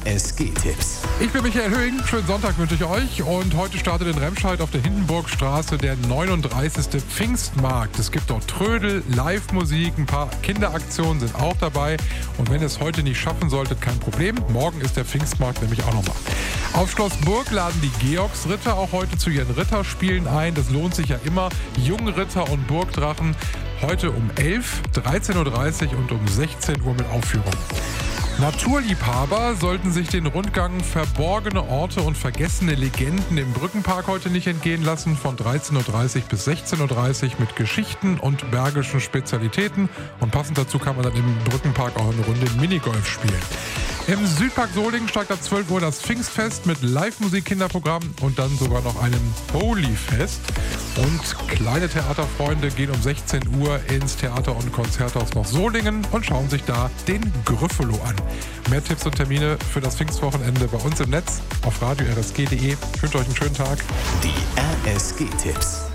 RSG-Tipps. Ich bin Michael Höhing, schönen Sonntag wünsche ich euch und heute startet in Remscheid auf der Hindenburgstraße der 39. Pfingstmarkt. Es gibt dort Trödel, Live-Musik, ein paar Kinderaktionen sind auch dabei und wenn ihr es heute nicht schaffen solltet, kein Problem, morgen ist der Pfingstmarkt nämlich auch nochmal. Auf Schloss Burg laden die Georgsritter auch heute zu ihren Ritterspielen ein, das lohnt sich ja immer, Jungritter und Burgdrachen, heute um 11, 13.30 Uhr und um 16 Uhr mit Aufführung. Naturliebhaber sollten sich den Rundgang Verborgene Orte und vergessene Legenden im Brückenpark heute nicht entgehen lassen. Von 13.30 Uhr bis 16.30 Uhr mit Geschichten und bergischen Spezialitäten. Und passend dazu kann man dann im Brückenpark auch eine Runde Minigolf spielen. Im Südpark Solingen steigt ab 12 Uhr das Pfingstfest mit Live-Musik-Kinderprogramm und dann sogar noch einem Holy-Fest. Und kleine Theaterfreunde gehen um 16 Uhr ins Theater- und Konzerthaus nach Solingen und schauen sich da den Gryffalo an. Mehr Tipps und Termine für das Pfingstwochenende bei uns im Netz auf radio-rsg.de. Ich wünsche euch einen schönen Tag. Die RSG-Tipps.